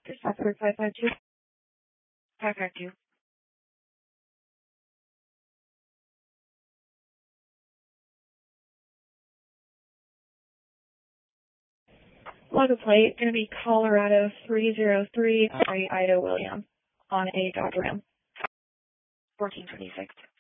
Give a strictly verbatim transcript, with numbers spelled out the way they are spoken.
Password five five two. five five two. Logo plate going to be Colorado three zero three, sorry, Ida William on a Dodge Ram. fourteen twenty-six.